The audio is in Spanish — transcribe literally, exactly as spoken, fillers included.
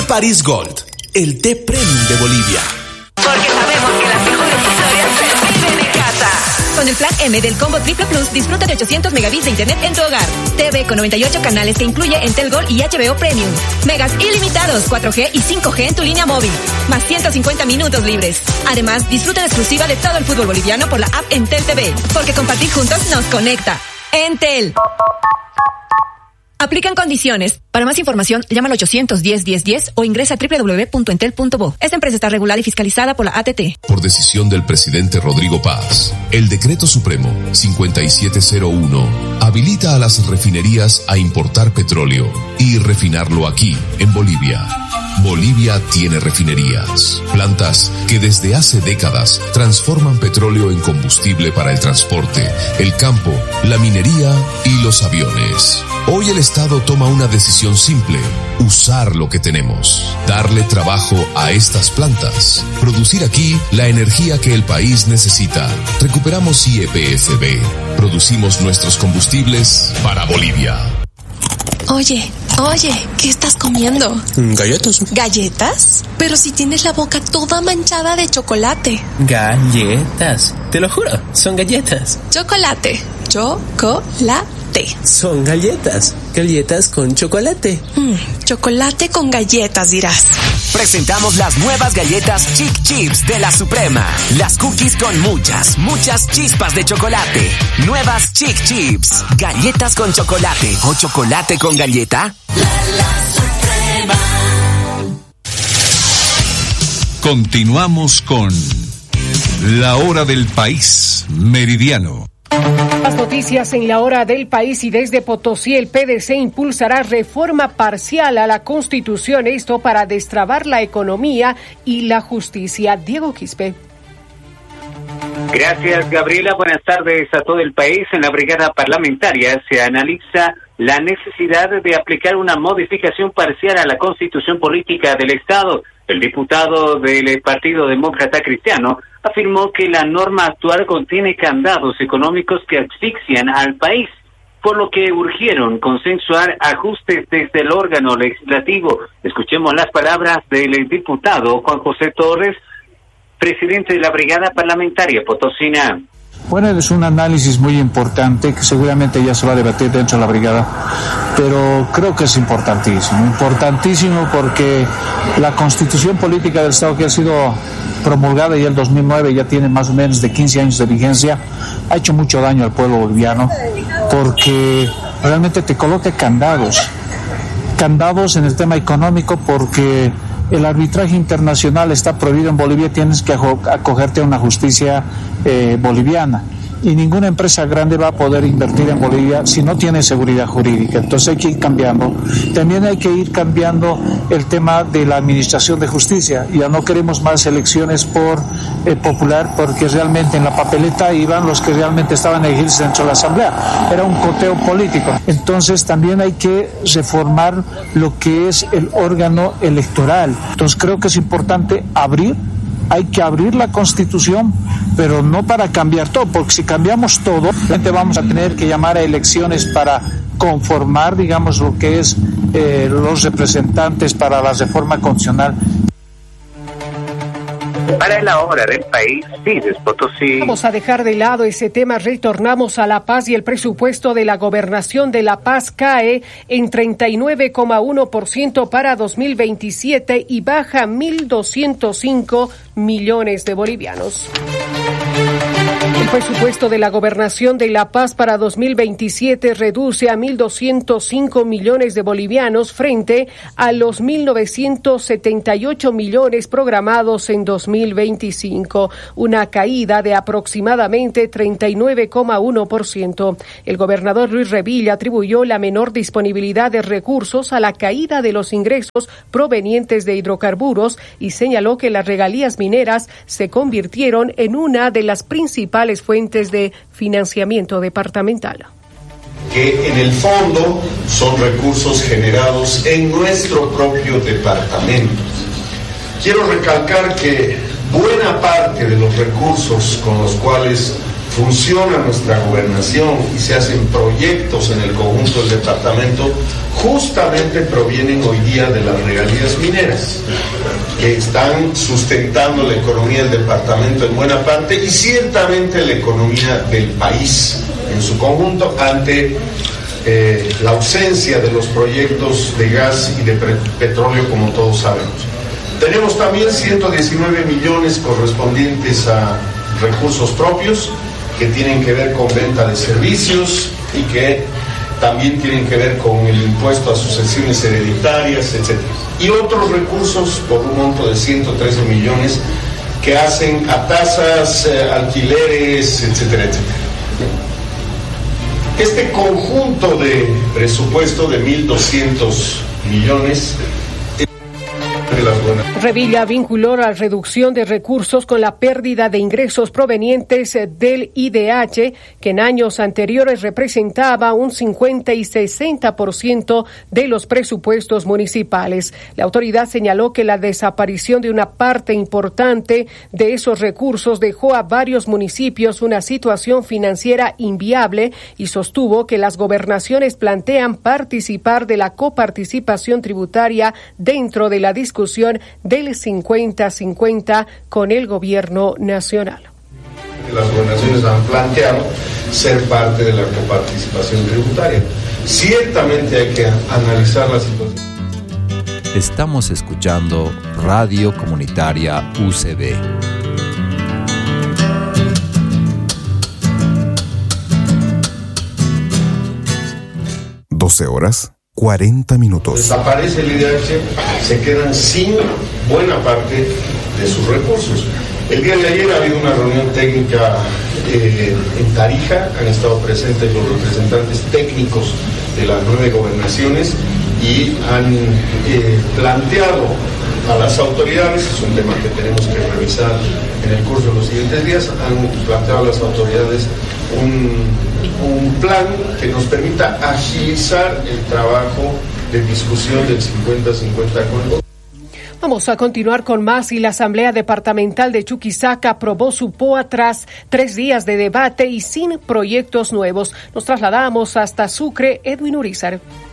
Paris Gold, el té premium de Bolivia. Porque sabemos que las mejores historias se viven en casa. Con el plan M del Combo Triple Plus, disfruta de ochocientos megabits de internet en tu hogar. T V con noventa y ocho canales que incluye Entel Gold y H B O Premium. Megas ilimitados, cuatro G y cinco G en tu línea móvil. Más ciento cincuenta minutos libres. Además, disfruta en exclusiva de todo el fútbol boliviano por la app Entel T V. Porque compartir juntos nos conecta. Entel. Aplican condiciones. Para más información, llama al ochocientos diez, diez, diez o ingresa a doble u doble u doble u punto entel punto bo. Esta empresa está regulada y fiscalizada por la A T T. Por decisión del presidente Rodrigo Paz, el Decreto Supremo cincuenta y siete cero uno habilita a las refinerías a importar petróleo y refinarlo aquí, en Bolivia. Bolivia tiene refinerías, plantas que desde hace décadas transforman petróleo en combustible para el transporte, el campo, la minería y los aviones. Hoy el Estado toma una decisión simple: usar lo que tenemos, darle trabajo a estas plantas, producir aquí la energía que el país necesita. Recuperamos I E P F B, producimos nuestros combustibles para Bolivia. Oye, oye, ¿qué estás comiendo? Galletas. ¿Galletas? Pero si tienes la boca toda manchada de chocolate. Galletas, te lo juro, son galletas. Chocolate, chocolate. Son galletas, galletas con chocolate. Mm, chocolate con galletas, dirás. Presentamos las nuevas galletas Chic Chips de la Suprema. Las cookies con muchas, muchas chispas de chocolate. Nuevas Chic Chips. Galletas con chocolate o chocolate con galleta. La, la Suprema. Continuamos con La Hora del País, Meridiano. Las noticias en la hora del país. Y desde Potosí, el P D C impulsará reforma parcial a la Constitución, esto para destrabar la economía y la justicia. Diego Quispe. Gracias, Gabriela. Buenas tardes a todo el país. En la brigada parlamentaria se analiza la necesidad de aplicar una modificación parcial a la Constitución Política del Estado. El diputado del Partido Demócrata Cristiano afirmó que la norma actual contiene candados económicos que asfixian al país, por lo que urgieron consensuar ajustes desde el órgano legislativo. Escuchemos las palabras del diputado Juan José Torres, presidente de la brigada parlamentaria potosina. Bueno, es un análisis muy importante que seguramente ya se va a debatir dentro de la brigada, pero creo que es importantísimo, importantísimo porque la Constitución Política del Estado, que ha sido promulgada ya en el dos mil nueve, ya tiene más o menos de quince años de vigencia, ha hecho mucho daño al pueblo boliviano porque realmente te coloca candados, candados en el tema económico, porque el arbitraje internacional está prohibido en Bolivia, tienes que acogerte a una justicia eh, boliviana. Y ninguna empresa grande va a poder invertir en Bolivia si no tiene seguridad jurídica. Entonces hay que ir cambiando. También hay que ir cambiando el tema de la administración de justicia. Ya no queremos más elecciones por eh, popular, porque realmente en la papeleta iban los que realmente estaban elegidos dentro de la Asamblea. Era un coteo político. Entonces también hay que reformar lo que es el órgano electoral. Entonces creo que es importante abrir. Hay que abrir la Constitución, pero no para cambiar todo, porque si cambiamos todo, vamos a tener que llamar a elecciones para conformar, digamos, lo que es eh, los representantes para la reforma constitucional. Para la hora del país, Cides Potosí. Vamos a dejar de lado ese tema, retornamos a La Paz y el presupuesto de la Gobernación de La Paz cae en treinta y nueve coma uno por ciento para dos mil veintisiete y baja mil doscientos cinco millones de bolivianos. El presupuesto de la Gobernación de La Paz para dos mil veintisiete reduce a mil doscientos cinco millones de bolivianos frente a los mil novecientos setenta y ocho millones programados en dos mil veinticinco, una caída de aproximadamente treinta y nueve coma uno por ciento. El gobernador Luis Revilla atribuyó la menor disponibilidad de recursos a la caída de los ingresos provenientes de hidrocarburos y señaló que las regalías mineras se convirtieron en una de las principales fuentes de financiamiento departamental. Que en el fondo son recursos generados en nuestro propio departamento. Quiero recalcar que buena parte de los recursos con los cuales funciona nuestra gobernación y se hacen proyectos en el conjunto del departamento justamente provienen hoy día de las regalías mineras, que están sustentando la economía del departamento en buena parte y ciertamente la economía del país en su conjunto ante eh, la ausencia de los proyectos de gas y de petróleo, como todos sabemos. Tenemos también ciento diecinueve millones correspondientes a recursos propios que tienen que ver con venta de servicios y que también tienen que ver con el impuesto a sucesiones hereditarias, etcétera. Y otros recursos por un monto de ciento trece millones que hacen a tasas, eh, alquileres, etcétera, etcétera. Este conjunto de presupuesto de mil doscientos millones Revilla vinculó la reducción de recursos con la pérdida de ingresos provenientes del I D H, que en años anteriores representaba un cincuenta y sesenta por ciento de los presupuestos municipales. La autoridad señaló que la desaparición de una parte importante de esos recursos dejó a varios municipios una situación financiera inviable y sostuvo que las gobernaciones plantean participar de la coparticipación tributaria dentro de la discusión del cincuenta cincuenta con el gobierno nacional. Las gobernaciones han planteado ser parte de la coparticipación tributaria. Ciertamente hay que analizar la situación. Estamos escuchando Radio Comunitaria U C B. doce horas. cuarenta minutos. Desaparece el I D H, se quedan sin buena parte de sus recursos. El día de ayer ha habido una reunión técnica eh, en Tarija, han estado presentes los representantes técnicos de las nueve gobernaciones y han eh, planteado a las autoridades, es un tema que tenemos que revisar en el curso de los siguientes días, han planteado a las autoridades un, un plan que nos permita agilizar el trabajo de discusión del cincuenta cincuenta con el gobierno. Vamos a continuar con más y la Asamblea Departamental de Chuquisaca aprobó su P O A tras tres días de debate y sin proyectos nuevos. Nos trasladamos hasta Sucre. Edwin Urizar.